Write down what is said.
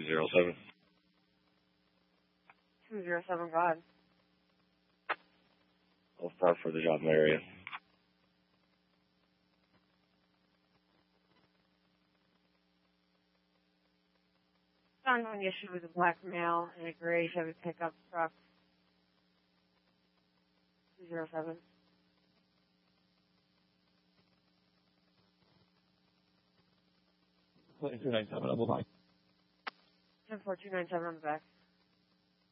207. 207, go ahead. I'll start for the job in the area. Found an issue with a black male in a gray Chevy pickup truck. 207. 297, double back. 10-4, 297 on the back.